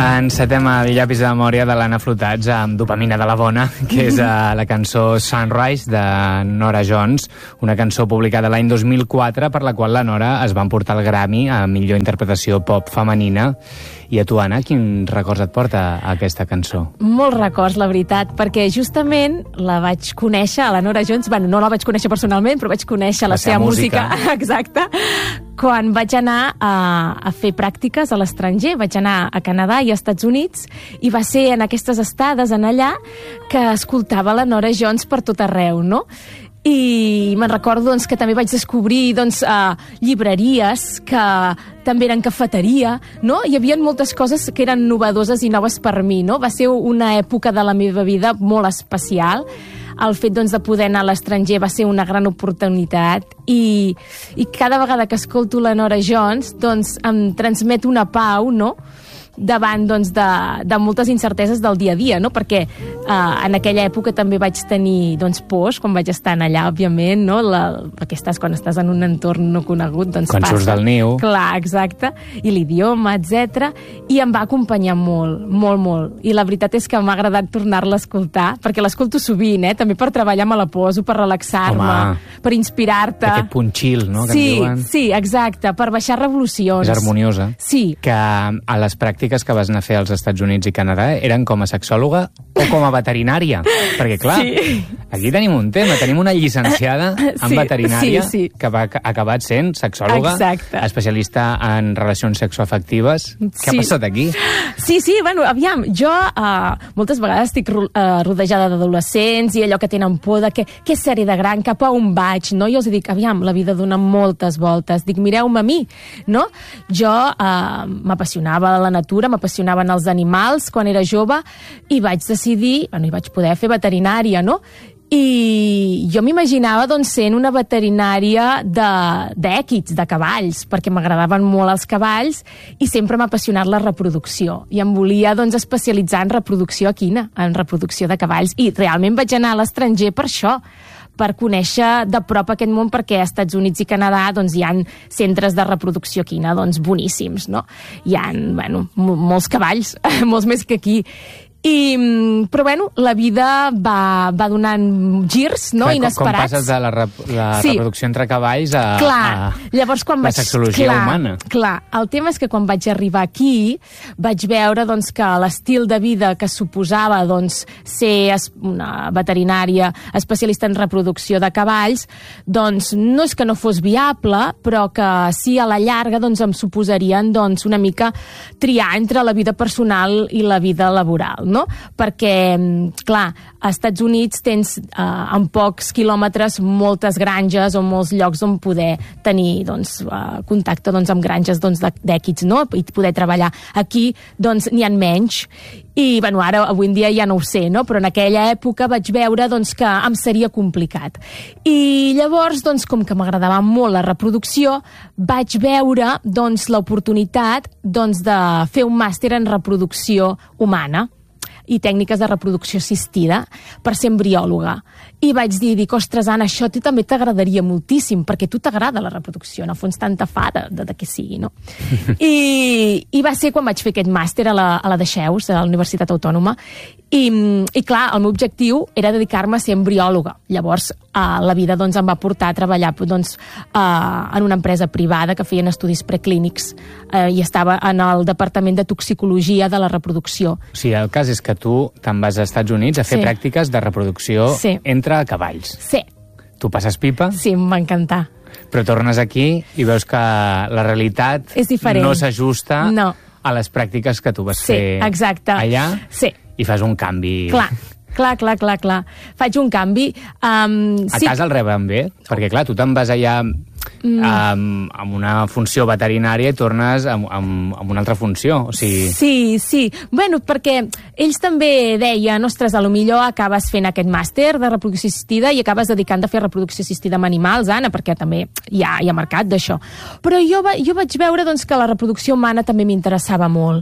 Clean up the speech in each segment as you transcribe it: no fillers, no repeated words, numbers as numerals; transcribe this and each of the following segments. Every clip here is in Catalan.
Encetem el llapis de memòria de l'Anna Flotats amb Dopamina de la Bona, que és la cançó Sunrise de Norah Jones, una cançó publicada l'any 2004 per la qual la Nora es va emportar el Grammy a millor interpretació pop femenina. I a tu, Anna, quins records et porta aquesta cançó? Molts records, la veritat, perquè justament la vaig conèixer, a la Norah Jones, bueno, no la vaig conèixer personalment, però vaig conèixer la seva música. Exacte. Quan vaig anar a fer pràctiques a l'estranger, vaig anar a Canadà i a Estats Units, i va ser en aquestes estades en allà que escoltava la Norah Jones per tot arreu, no? I me'n recordo doncs, que també vaig descobrir doncs, llibreries que també eren cafeteria, no? Hi havia moltes coses que eren novedoses i noves per mi, no? Va ser una època de la meva vida molt especial. El fet doncs, de poder anar a l'estranger va ser una gran oportunitat i cada vegada que escolto la Norah Jones doncs, em transmet una pau, no?, davant doncs, de moltes incerteses del dia a dia, no? Perquè en aquella època també vaig tenir doncs, pors quan vaig estar allà, òbviament, no? Perquè quan estàs en un entorn no conegut, doncs quan surts del niu. Clar, exacte, i l'idioma, etc. I em va acompanyar molt, molt, molt. I la veritat és que m'ha agradat tornar-la a escoltar, perquè l'escolto sovint, també per treballar me la poso, per relaxar-me, per inspirar-te. Aquest punt chill, no? Sí, sí, exacte, per baixar revolucions. És harmoniosa. Sí. Que a les pràctiques que vas anar a fer als Estats Units i Canadà eren com a sexòloga o com a veterinària? Perquè, clar, aquí tenim un tema. Tenim una llicenciada en veterinària que va acabar sent sexòloga, especialista en relacions sexoafectives. Què ha passat aquí? Sí, bueno, aviam, jo moltes vegades estic rodejada d'adolescents i allò que tenen por de què sèrie de gran, cap a on vaig, no? Jo els dic, aviam, la vida dona moltes voltes. Dic, mireu-me a mi, no? Jo m'apassionava la natura, m'apassionaven els animals quan era jove i vaig decidir, i vaig poder fer veterinària, no? I jo m'imaginava doncs, sent una veterinària d'èquids, de cavalls, perquè m'agradaven molt els cavalls i sempre m'ha apassionat la reproducció. I em volia doncs, especialitzar en reproducció equina, en reproducció de cavalls. I realment vaig anar a l'estranger per això, per conèixer de prop aquest món, perquè als Estats Units i Canadà doncs, hi ha centres de reproducció equina doncs, boníssims, no? Hi ha molts cavalls, molts més que aquí. Però, la vida va donant girs, no? Inesperats. Com passes de la reproducció entre cavalls a la sexologia humana. Clar, el tema és que quan vaig arribar aquí vaig veure doncs, que l'estil de vida que suposava doncs, ser una veterinària especialista en reproducció de cavalls doncs, no és que no fos viable, però que sí, a la llarga doncs, em suposarien doncs, una mica triar entre la vida personal i la vida laboral, no? Perquè, clar, als Estats Units tens en pocs quilòmetres moltes granges o molts llocs on poder tenir doncs, contacte doncs, amb granges doncs, d'èquids, no? I poder treballar. Aquí doncs, n'hi ha menys i ara avui en dia ja no ho sé, no? Però en aquella època vaig veure doncs, que em seria complicat. I llavors, doncs, com que m'agradava molt la reproducció, vaig veure doncs, l'oportunitat doncs, de fer un màster en reproducció humana i tècniques de reproducció assistida per ser embriòloga. I vaig dir, ostres, Anna, això a tu també t'agradaria moltíssim, perquè a tu t'agrada la reproducció, en el fons tant te fa de que sigui, no? I va ser quan vaig fer aquest màster a la Dexeus, a la Universitat Autònoma, i clar, el meu objectiu era dedicar-me a ser embriòloga. Llavors, la vida doncs, em va portar a treballar doncs, en una empresa privada que feien estudis preclínics i estava en el departament de toxicologia de la reproducció. O sigui, el cas és que tu te'n vas als Estats Units a fer pràctiques de reproducció entre cavalls. Sí. Tu passes pipa? Sí, em va encantar. Però tornes aquí i veus que la realitat no s'ajusta a les pràctiques que tu vas fer allà i fas un canvi. Clar. Faig un canvi. A casa el reben bé? Perquè, clar, tu te'n vas allà amb una funció veterinària i tornes amb una altra funció. O sigui... Sí. Bueno, perquè ells també deien, ostres, potser acabes fent aquest màster de reproducció assistida i acabes dedicant a fer reproducció assistida amb animals, Anna, perquè també hi ha mercat d'això. Però jo vaig veure doncs, que la reproducció humana també m'interessava molt.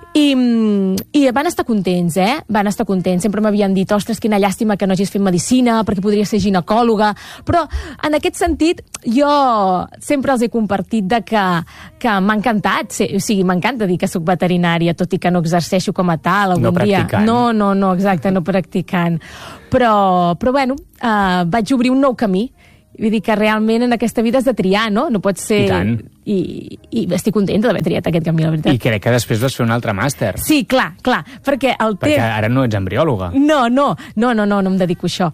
I van estar contents, Van estar contents. Sempre m'havien dit, ostres, quina llàstima que no hagis fet medicina, perquè podria ser ginecòloga. Però, en aquest sentit, jo però sempre els he compartit que m'ha encantat, o sigui, m'encanta dir que soc veterinària, tot i que no exerceixo com a tal algun dia. No, exacte, no practicant. Però bueno, vaig obrir un nou camí. Vull dir que realment en aquesta vida has de triar, no? No pot ser... I tant. I estic contenta d'haver triat aquest camí, la veritat. I crec que després vas fer un altre màster. Sí, clar, perquè ara no ets embriòloga. No em dedico a això.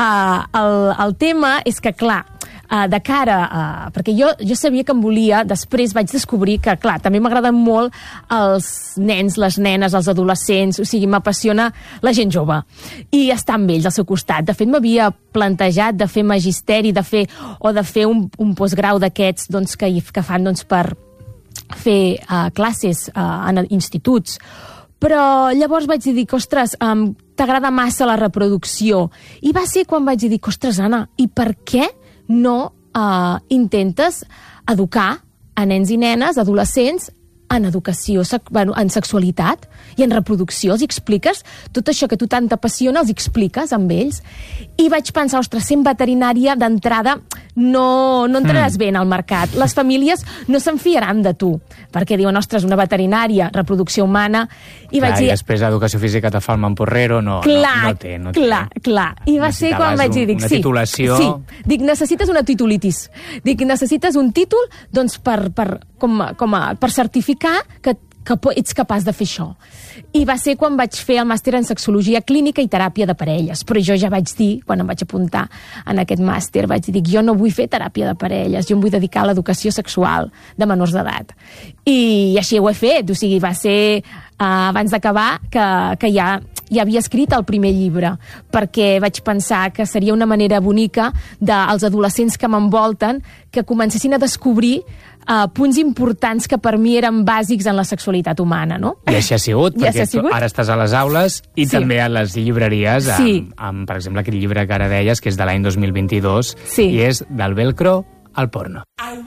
El tema és que, clar, de cara a... Perquè jo sabia que em volia, després vaig descobrir que, clar, també m'agraden molt els nens, les nenes, els adolescents, o sigui, m'apassiona la gent jove. I estar amb ells al seu costat. De fet, m'havia plantejat de fer magisteri, de fer un postgrau d'aquests doncs, que fan doncs, per fer classes en instituts. Però llavors vaig dir, ostres, t'agrada massa la reproducció. I va ser quan vaig dir, ostres, Anna, i per què no intentes educar a nens i nenes, adolescents, en educació, en sexualitat i en reproducció? Els expliques tot això que a tu tant t'apassiona, els expliques amb ells? I vaig pensar, ostres, sent veterinària d'entrada no entraràs bé en el mercat. Les famílies no se'n fiaran de tu, perquè diuen, ostres, una veterinària, reproducció humana... I vaig dir... I després l'educació física te fa el Mamporrero, no té. Clar. I va ser quan vaig dir, una titulació... Sí, dic, necessites una titulitis. Dic, necessites un títol doncs, per certificar que ets capaç de fer això. I va ser quan vaig fer el màster en sexologia clínica i teràpia de parelles. Però jo ja vaig dir, quan em vaig apuntar en aquest màster, vaig dir, jo no vull fer teràpia de parelles, jo em vull dedicar a l'educació sexual de menors d'edat. I així ho he fet, o sigui, va ser abans d'acabar que ja havia escrit el primer llibre, perquè vaig pensar que seria una manera bonica dels adolescents que m'envolten que comencessin a descobrir punts importants que per mi eren bàsics en la sexualitat humana, no? I així ha sigut, perquè ara estàs a les aules i també a les llibreries amb, per exemple, aquell llibre que ara deies, que és de l'any 2022, i és Del velcro al porno.